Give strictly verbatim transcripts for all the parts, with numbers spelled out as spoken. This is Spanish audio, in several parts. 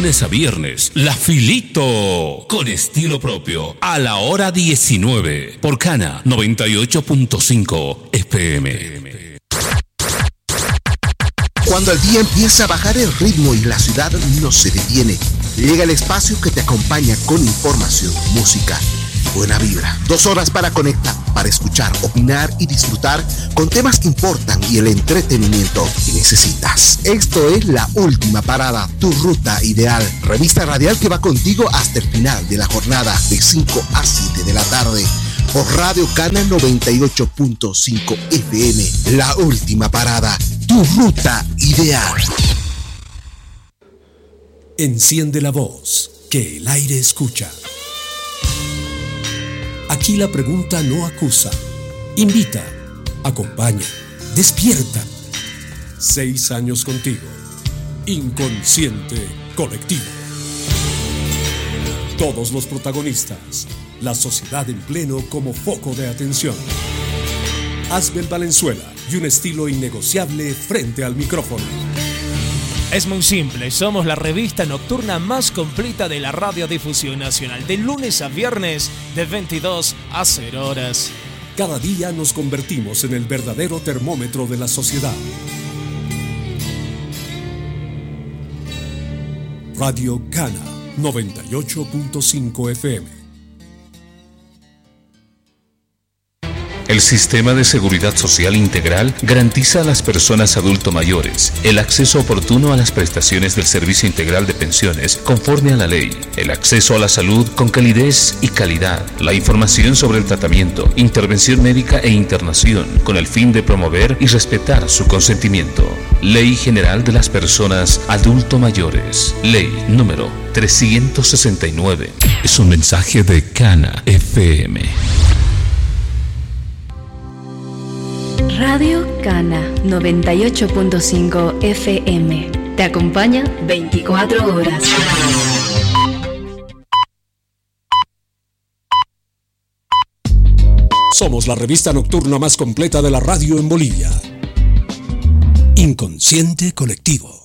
lunes a viernes, La Filito, con estilo propio, a la hora diecinueve, por Cana noventa y ocho punto cinco F M. Cuando el día empieza a bajar el ritmo y la ciudad no se detiene, llega el espacio que te acompaña con información, música, buena vibra. Dos horas para conectar, para escuchar, opinar y disfrutar con temas que importan y el entretenimiento que necesitas. Esto es La Última Parada, tu ruta ideal. Revista radial que va contigo hasta el final de la jornada, de cinco a siete de la tarde. Por Radio Cana noventa y ocho punto cinco F M. La Última Parada, tu ruta ideal. Enciende la voz, que el aire escucha. Aquí la pregunta no acusa, invita, acompaña, despierta. Seis años contigo, inconsciente colectivo. Todos los protagonistas, la sociedad en pleno como foco de atención. Asbel Valenzuela y un estilo innegociable frente al micrófono. Es muy simple, somos la revista nocturna más completa de la radiodifusión nacional, de lunes a viernes, de veintidós a cero horas. Cada día nos convertimos en el verdadero termómetro de la sociedad. Radio Cana noventa y ocho punto cinco F M. El Sistema de Seguridad Social Integral garantiza a las personas adulto mayores el acceso oportuno a las prestaciones del Servicio Integral de Pensiones conforme a la ley, el acceso a la salud con calidez y calidad, la información sobre el tratamiento, intervención médica e internación con el fin de promover y respetar su consentimiento. Ley General de las Personas Adulto Mayores, Ley número trescientos sesenta y nueve. Es un mensaje de Cana F M. Radio Cana noventa y ocho punto cinco F M. Te acompaña veinticuatro horas. Somos la revista nocturna más completa de la radio en Bolivia. Inconsciente colectivo.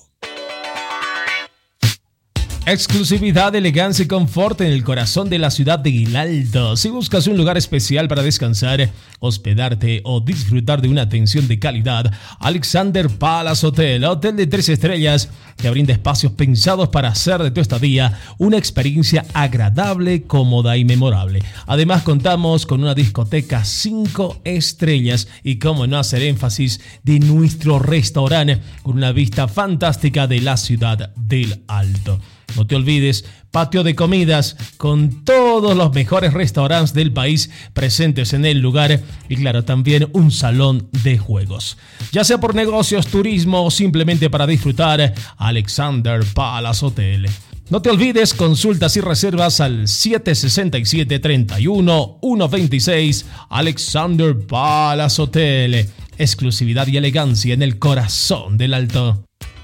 Exclusividad, elegancia y confort en el corazón de la ciudad de Guilaldo. Si buscas un lugar especial para descansar, hospedarte o disfrutar de una atención de calidad, Alexander Palace Hotel, hotel de tres estrellas, te brinda espacios pensados para hacer de tu estadía una experiencia agradable, cómoda y memorable. Además, contamos con una discoteca cinco estrellas y, cómo no hacer énfasis, de nuestro restaurante con una vista fantástica de la ciudad del Alto. No te olvides, patio de comidas con todos los mejores restaurantes del país presentes en el lugar y, claro, también un salón de juegos. Ya sea por negocios, turismo o simplemente para disfrutar, Alexander Palace Hotel. No te olvides, consultas y reservas al siete seis siete, tres uno, uno dos seis. Alexander Palace Hotel. Exclusividad y elegancia en el corazón del Alto.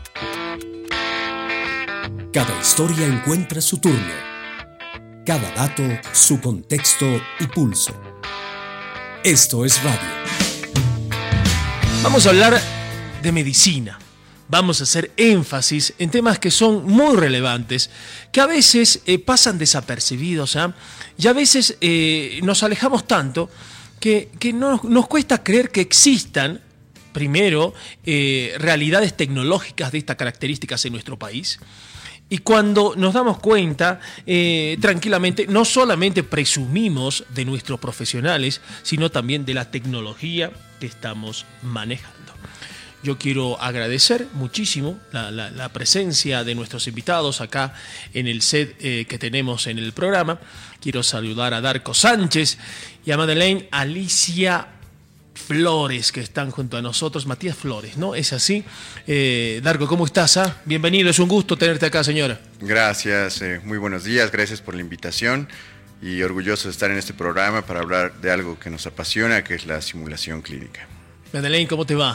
Cada historia encuentra su turno. Cada dato, su contexto y pulso. Esto es radio. Vamos a hablar de medicina. Vamos a hacer énfasis en temas que son muy relevantes, que a veces eh, pasan desapercibidos, ¿eh? Y a veces eh, nos alejamos tanto que, que no, nos cuesta creer que existan, primero, eh, realidades tecnológicas de estas características en nuestro país. Y cuando nos damos cuenta, eh, tranquilamente, no solamente presumimos de nuestros profesionales, sino también de la tecnología que estamos manejando. Yo quiero agradecer muchísimo la, la, la presencia de nuestros invitados acá en el set eh, que tenemos en el programa. Quiero saludar a Darko Sánchez y a Madeleine Alicia Flores, que están junto a nosotros. Matías Flores, ¿no? Es así. Eh, Darko, ¿cómo estás? Ah? Bienvenido, es un gusto tenerte acá, señora. Gracias, eh, muy buenos días, gracias por la invitación y orgulloso de estar en este programa para hablar de algo que nos apasiona, que es la simulación clínica. Madeleine, ¿cómo te va?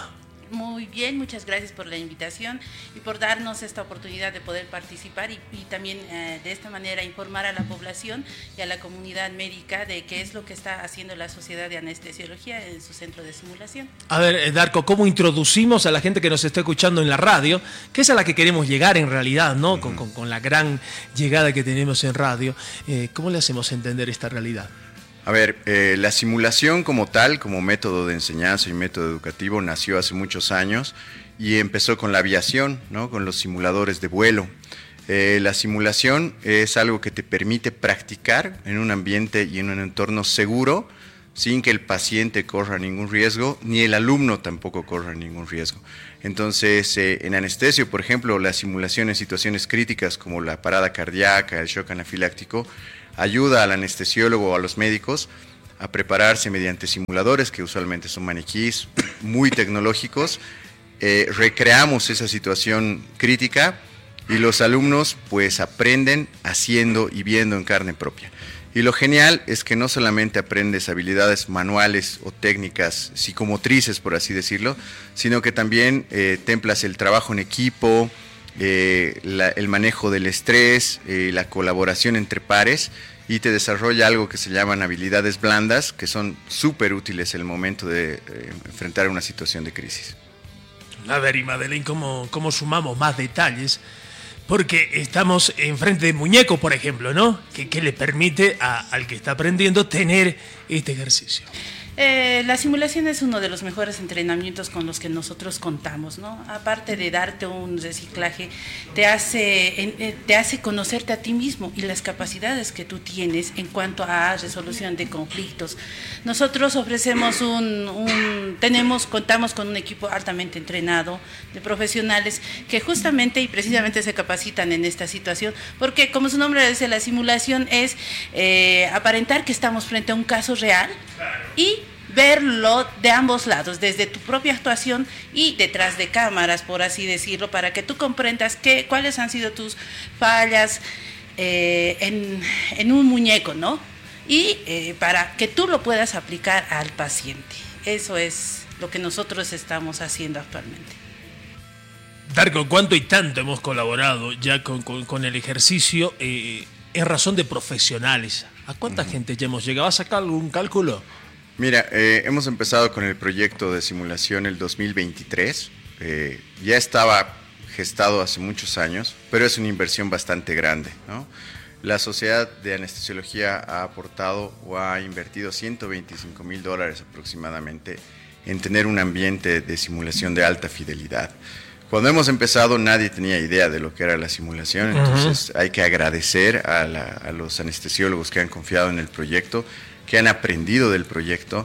muy bien, muchas gracias por la invitación y por darnos esta oportunidad de poder participar y, y también eh, de esta manera informar a la población y a la comunidad médica de qué es lo que está haciendo la Sociedad de Anestesiología en su centro de simulación. A ver, Darko, ¿cómo introducimos a la gente que nos está escuchando en la radio? Que es a la que queremos llegar en realidad, ¿no? Uh-huh. Con, con, con la gran llegada que tenemos en radio. Eh, ¿Cómo le hacemos entender esta realidad? A ver, eh, la simulación como tal, como método de enseñanza y método educativo, nació hace muchos años y empezó con la aviación, ¿no? Con los simuladores de vuelo. Eh, la simulación es algo que te permite practicar en un ambiente y en un entorno seguro, sin que el paciente corra ningún riesgo, ni el alumno tampoco corra ningún riesgo. Entonces, eh, en anestesio, por ejemplo, la simulación en situaciones críticas como la parada cardíaca, el shock anafiláctico, ayuda al anestesiólogo o a los médicos a prepararse mediante simuladores, que usualmente son maniquís muy tecnológicos. Eh, recreamos esa situación crítica y los alumnos pues aprenden haciendo y viendo en carne propia. Y lo genial es que no solamente aprendes habilidades manuales o técnicas psicomotrices, por así decirlo, sino que también eh, templas el trabajo en equipo, eh, la, el manejo del estrés, eh, la colaboración entre pares, y te desarrolla algo que se llaman habilidades blandas, que son súper útiles en el momento de eh, enfrentar una situación de crisis. A ver, y Madeleine, ¿cómo, cómo sumamos más detalles? Porque estamos enfrente de muñeco, por ejemplo, ¿no? Que, que le permite a, al que está aprendiendo tener este ejercicio. Eh, la simulación es uno de los mejores entrenamientos con los que nosotros contamos, ¿no? Aparte de darte un reciclaje, te hace, eh, te hace conocerte a ti mismo y las capacidades que tú tienes en cuanto a resolución de conflictos. Nosotros ofrecemos un, un tenemos, contamos con un equipo altamente entrenado de profesionales que justamente y precisamente se capacitan en esta situación, porque como su nombre dice, la simulación es eh, aparentar que estamos frente a un caso real y verlo de ambos lados, desde tu propia actuación y detrás de cámaras, por así decirlo, para que tú comprendas qué, cuáles han sido tus fallas eh, en, en un muñeco, ¿no? Y eh, para que tú lo puedas aplicar al paciente. Eso es lo que nosotros estamos haciendo actualmente. Darko, ¿cuánto y tanto hemos colaborado ya con, con, con el ejercicio eh, en razón de profesionales? ¿A cuánta uh-huh. gente ya hemos llegado? ¿A sacar algún cálculo? Mira, eh, hemos empezado con el proyecto de simulación el dos mil veintitrés. Eh, ya estaba gestado hace muchos años, pero es una inversión bastante grande, ¿no? La Sociedad de Anestesiología ha aportado o ha invertido ciento veinticinco mil dólares aproximadamente en tener un ambiente de simulación de alta fidelidad. Cuando hemos empezado nadie tenía idea de lo que era la simulación, entonces uh-huh. hay que agradecer a, la, a los anestesiólogos que han confiado en el proyecto, que han aprendido del proyecto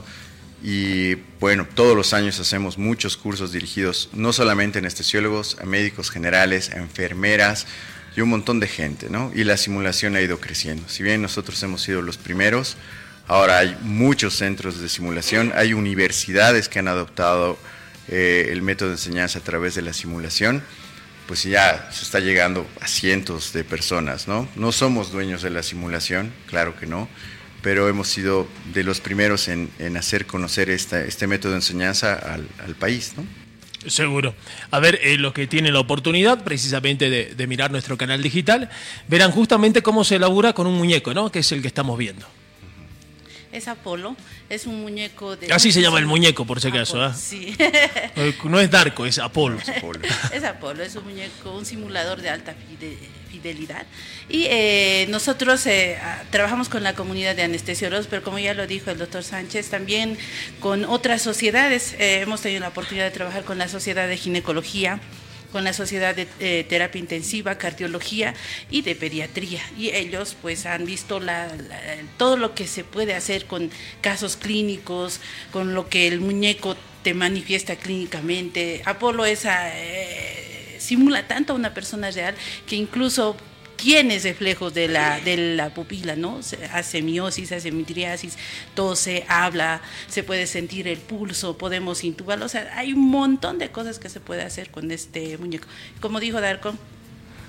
y bueno, todos los años hacemos muchos cursos dirigidos no solamente a anestesiólogos, a médicos generales, a enfermeras y un montón de gente, ¿no? Y la simulación ha ido creciendo. Si bien nosotros hemos sido los primeros, ahora hay muchos centros de simulación, hay universidades que han adoptado eh, el método de enseñanza a través de la simulación, pues ya se está llegando a cientos de personas, ¿no? No somos dueños de la simulación, claro que no, pero hemos sido de los primeros en, en hacer conocer esta, este método de enseñanza al, al país, ¿no? Seguro. A ver, eh, los que tienen la oportunidad precisamente de, de mirar nuestro canal digital, verán justamente cómo se elabora con un muñeco, ¿no? Que es el que estamos viendo. Es Apolo, es un muñeco de... Así se llama el muñeco, por si acaso, ¿eh? Sí. No es Darko, es Apolo. Es Apolo. Es Apolo, es un muñeco, un simulador de alta fidelidad. Y eh, nosotros eh, trabajamos con la comunidad de anestesiólogos, pero como ya lo dijo el doctor Sánchez, también con otras sociedades. Eh, hemos tenido la oportunidad de trabajar con la Sociedad de Ginecología, con la Sociedad de eh, Terapia Intensiva, Cardiología y de Pediatría. Y ellos pues han visto la, la, todo lo que se puede hacer con casos clínicos, con lo que el muñeco te manifiesta clínicamente. Apolo esa, eh, simula tanto a una persona real que incluso tienes reflejos de la, de la pupila, ¿no? Se hace miosis, hace midriasis, tose, habla, se puede sentir el pulso, podemos intubarlo, o sea, hay un montón de cosas que se puede hacer con este muñeco. Como dijo Darko,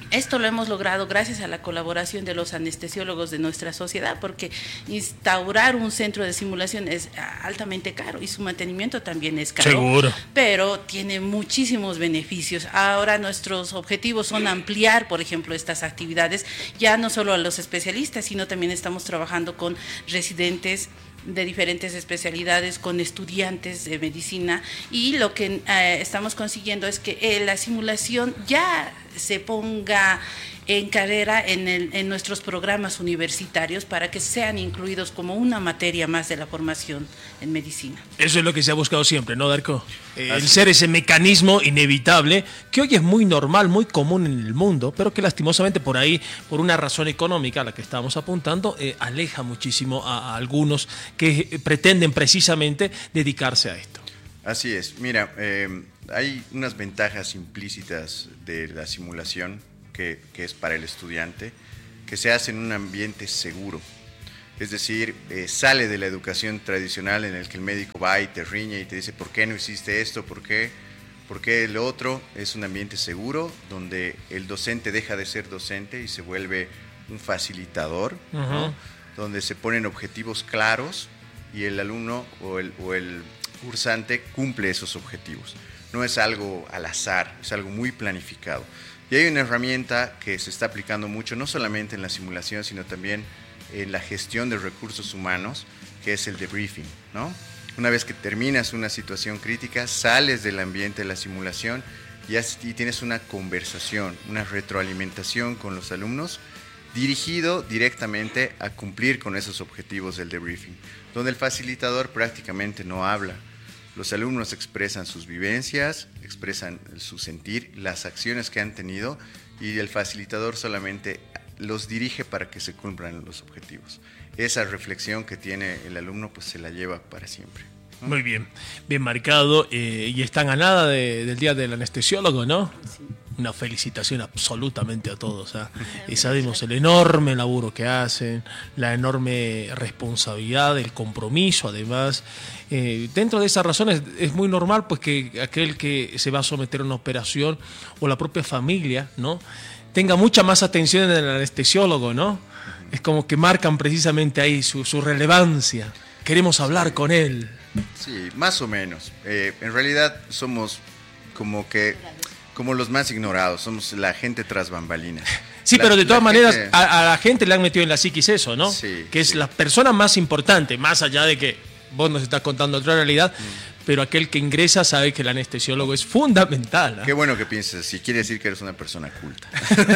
Esto lo hemos logrado gracias a la colaboración de los anestesiólogos de nuestra sociedad, porque instaurar un centro de simulación es altamente caro y su mantenimiento también es caro. Seguro. Pero tiene muchísimos beneficios. Ahora nuestros objetivos son ampliar, por ejemplo, estas actividades, ya no solo a los especialistas, sino también estamos trabajando con residentes de diferentes especialidades, con estudiantes de medicina, y lo que eh, estamos consiguiendo es que eh, la simulación ya se ponga en carrera en, el, en nuestros programas universitarios para que sean incluidos como una materia más de la formación en medicina. Eso es lo que se ha buscado siempre, ¿no, Darko? Eh, el ser ese mecanismo inevitable que hoy es muy normal, muy común en el mundo, pero que lastimosamente por ahí, por una razón económica a la que estamos apuntando, eh, aleja muchísimo a, a algunos que pretenden precisamente dedicarse a esto. Así es. Mira, eh, hay unas ventajas implícitas de la simulación que, que es para el estudiante, que se hace en un ambiente seguro. Es decir, eh, sale de la educación tradicional en el que el médico va y te riñe y te dice ¿por qué no hiciste esto? ¿Por qué? ¿Por qué el otro? Es un ambiente seguro donde el docente deja de ser docente y se vuelve un facilitador, uh-huh. ¿no? Donde se ponen objetivos claros y el alumno o el, o el cursante cumple esos objetivos. No es algo al azar, es algo muy planificado. Y hay una herramienta que se está aplicando mucho, no solamente en la simulación, sino también en la gestión de recursos humanos, que es el debriefing, ¿no? Una vez que terminas una situación crítica, sales del ambiente de la simulación y, has, y tienes una conversación, una retroalimentación con los alumnos, dirigido directamente a cumplir con esos objetivos del debriefing, donde el facilitador prácticamente no habla. Los alumnos expresan sus vivencias, expresan su sentir, las acciones que han tenido, y el facilitador solamente los dirige para que se cumplan los objetivos. Esa reflexión que tiene el alumno pues se la lleva para siempre. Muy bien, bien marcado, eh, y están a nada de, del Día del Anestesiólogo, ¿no? Sí. Una felicitación absolutamente a todos, ¿eh? Y sabemos el enorme laburo que hacen, la enorme responsabilidad, el compromiso, además. Eh, dentro de esas razones es muy normal pues que aquel que se va a someter a una operación o la propia familia, ¿no?, tenga mucha más atención en el anestesiólogo, ¿no? Es como que marcan precisamente ahí su, su relevancia. Queremos hablar con él. Sí, más o menos. Eh, en realidad somos como que como los más ignorados, somos la gente tras bambalinas. Sí, la, pero de todas maneras gente... a, a la gente le han metido en la psiquis eso, ¿no? Sí, que es sí. la persona más importante, más allá de que vos nos estás contando otra realidad, mm. pero aquel que ingresa sabe que el anestesiólogo es fundamental, ¿eh? Qué bueno que pienses, si quiere decir que eres una persona culta.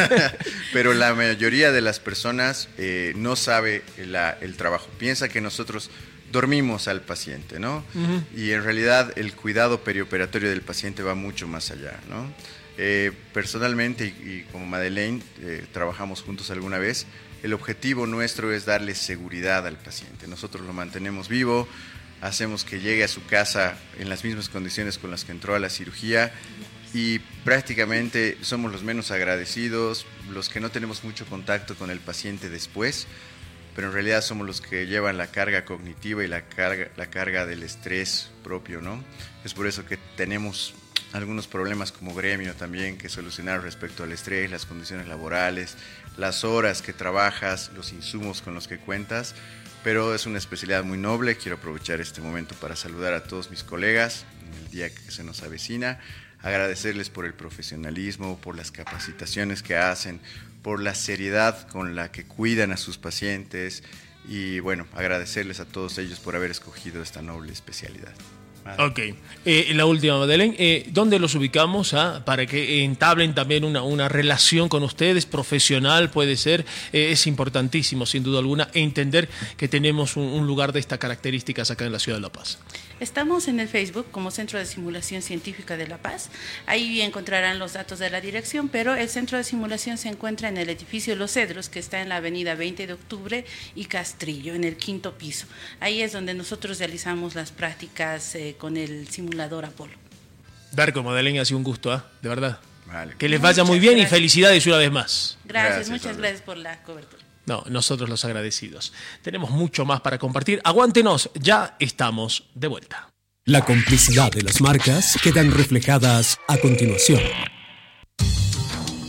Pero la mayoría de las personas eh, no sabe la, el trabajo, piensa que nosotros dormimos al paciente, ¿no? Uh-huh. Y en realidad el cuidado perioperatorio del paciente va mucho más allá, ¿no? Eh, personalmente, y, y como Madeleine, eh, trabajamos juntos alguna vez, el objetivo nuestro es darle seguridad al paciente. Nosotros lo mantenemos vivo, hacemos que llegue a su casa en las mismas condiciones con las que entró a la cirugía, y prácticamente somos los menos agradecidos, los que no tenemos mucho contacto con el paciente después, pero en realidad somos los que llevan la carga cognitiva y la carga, la carga del estrés propio, ¿no? Es por eso que tenemos algunos problemas como gremio también que solucionar respecto al estrés, las condiciones laborales, las horas que trabajas, los insumos con los que cuentas, pero es una especialidad muy noble. Quiero aprovechar este momento para saludar a todos mis colegas en el día que se nos avecina, agradecerles por el profesionalismo, por las capacitaciones que hacen, por la seriedad con la que cuidan a sus pacientes, y bueno, agradecerles a todos ellos por haber escogido esta noble especialidad. Vale. Ok, eh, la última, Madeleine, eh, ¿dónde los ubicamos ah, para que entablen también una, una relación con ustedes, profesional puede ser? Eh, es importantísimo, sin duda alguna, entender que tenemos un, un lugar de estas características acá en la ciudad de La Paz. Estamos en el Facebook como Centro de Simulación Científica de La Paz. Ahí encontrarán los datos de la dirección, pero el centro de simulación se encuentra en el edificio Los Cedros, que está en la avenida veinte de octubre y Castrillo, en el quinto piso. Ahí es donde nosotros realizamos las prácticas eh, con el simulador Apolo. Darko, Madeleine, ha sido un gusto, ¿eh? De verdad. Vale. Que les vaya muy bien, gracias. Y felicidades una vez más. Gracias, gracias muchas Albert. gracias por la cobertura. No, nosotros los agradecidos. Tenemos mucho más para compartir. Aguántenos, ya estamos de vuelta. La complicidad de las marcas quedan reflejadas a continuación. Por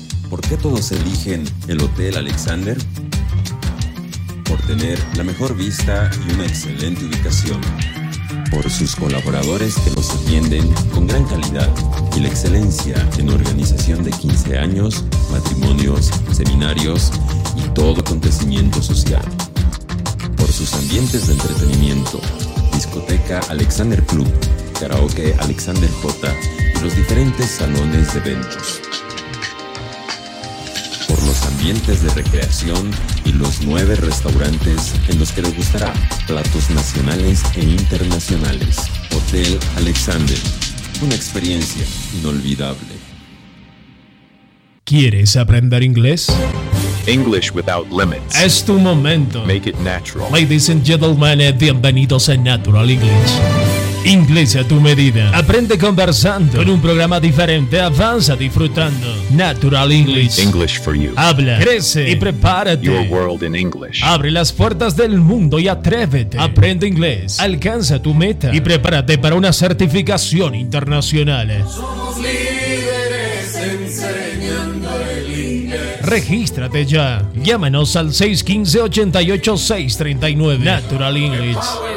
¿Por qué todos eligen el Hotel Alexander? Por tener la mejor vista y una excelente ubicación. Por sus colaboradores que nos atienden con gran calidad y la excelencia en organización de quince años, matrimonios, seminarios y todo acontecimiento social. Por sus ambientes de entretenimiento, discoteca Alexander Club, karaoke Alexander J y los diferentes salones de eventos. Por los ambientes de recreación y los nueve restaurantes en los que les gustará platos nacionales e internacionales. Hotel Alexander, una experiencia inolvidable. ¿Quieres aprender inglés? English without limits. Es tu momento. Make it natural. Ladies and gentlemen, bienvenidos a Natural English. Inglés a tu medida. Aprende conversando. Con un programa diferente, avanza disfrutando. Natural English. English for you. Habla, crece y prepárate. Your world in English. Abre las puertas del mundo y atrévete. Aprende inglés. Alcanza tu meta y prepárate para una certificación internacional. Somos líderes enseñando el inglés. Regístrate ya. Llámanos al seis uno cinco, ocho ocho seis tres nueve. Natural English.